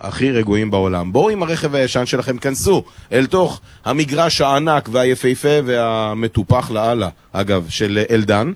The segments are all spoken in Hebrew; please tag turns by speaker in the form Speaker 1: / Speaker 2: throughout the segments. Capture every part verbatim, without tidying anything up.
Speaker 1: הכי רגועים בעולם. בואו עם הרכב הישן שלכם, כנסו אל תוך המגרש הענק והיפהפה והמטופח לעלה, אגב, של אלדן,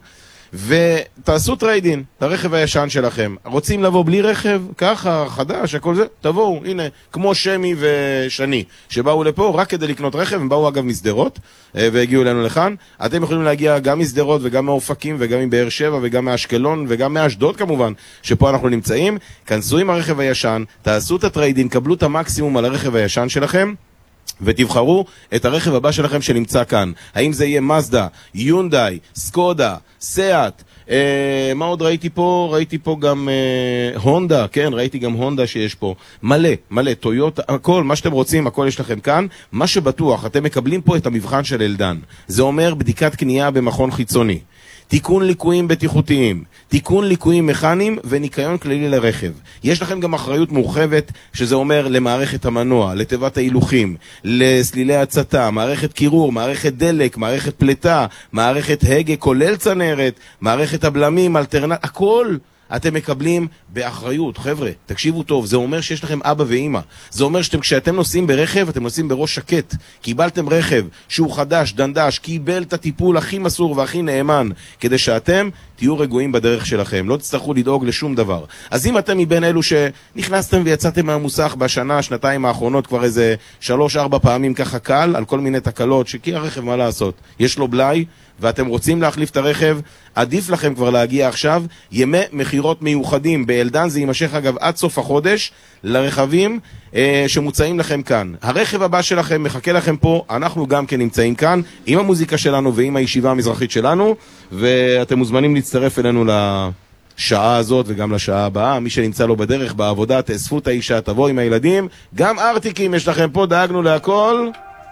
Speaker 1: ותעשו טריידין לרכב הישן שלכם. רוצים לבוא בלי רכב? ככה, חדש, הכל זה? תבואו, הנה, כמו שמי ושני, שבאו לפה רק כדי לקנות רכב, הם באו אגב מסדרות, והגיעו אלינו לכאן. אתם יכולים להגיע גם מסדרות וגם מאופקים, וגם מבאר שבע, וגם מאשקלון, וגם מאשדוד כמובן, שפה אנחנו נמצאים. כנסו עם הרכב הישן, תעשו את הטריידין, קבלו את המקסימום על הרכב הישן שלכם, ותבחרו את הרכב הבא שלכם שנמצא כאן. האם זה יהיה מזדה, יונדאי, סקודה, סיאט, אה, מה עוד ראיתי פה? ראיתי פה גם אה, הונדה, כן, ראיתי גם הונדה שיש פה. מלא, מלא, טויוטה, הכל, מה שאתם רוצים, הכל יש לכם כאן. מה שבטוח, אתם מקבלים פה את המבחן של אלדן. זה אומר בדיקת קנייה במכון חיצוני. תיקון ליקויים בטיחותיים, תיקון ליקויים מכניים וניקיון כללי לרכב. יש לכם גם אחריות מורחבת, שזה אומר למערכת המנוע, לתיבת ההילוכים, לסלילי הצתה, מערכת קירור, מערכת דלק, מערכת פלטה, מערכת הגה, כולל צנרת, מערכת הבלמים, אלטרנט, הכל אתם מקבלים באחריות. חבר'ה, תקשיבו טוב, זה אומר שיש לכם אבא ואמא. זה אומר שאתם, כשאתם נוסעים ברכב, אתם נוסעים בראש שקט. קיבלתם רכב שהוא חדש, דנדש, קיבל את הטיפול הכי מסור והכי נאמן, כדי שאתם תהיו רגועים בדרך שלכם. לא תצטרכו לדאוג לשום דבר. אז אם אתם מבין אלו שנכנסתם ויצאתם מהמוסך בשנה, שנתיים האחרונות, כבר איזה שלוש, ארבע פעמים ככה קל, על כל מיני תקלות, שכי הרכב מה לעשות? יש לו בלי, ואתם רוצים להחליף את הרכב, עדיף לכם כבר להגיע עכשיו. ימי מחירות מיוחדים באלדן, זה יימשך אגב עד סוף החודש, לרכבים אה, שמוצאים לכם כאן. הרכב הבא שלכם מחכה לכם פה, אנחנו גם כן נמצאים כאן, עם המוזיקה שלנו ועם הישיבה המזרחית שלנו, ואתם מוזמנים להצטרף אלינו לשעה הזאת וגם לשעה הבאה. מי שנמצא לו בדרך, בעבודה, תאספו את האישה, תבוא עם הילדים, גם ארטיקים יש לכם פה, דאגנו להכל.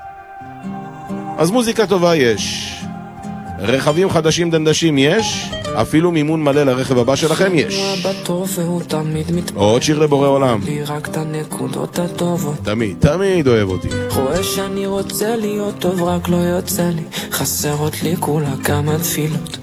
Speaker 1: אז מוזיקה טובה יש. רכבים חדשים דנדשים יש, אפילו מימון מלא לרכב הבא שלכם יש. עוד שיר לבורא עולם. תמיד, תמיד אוהב אותי.
Speaker 2: רואה שאני רוצה להיות טוב, רק לא יוצא לי. חסרות לי כולה כמה תפילות.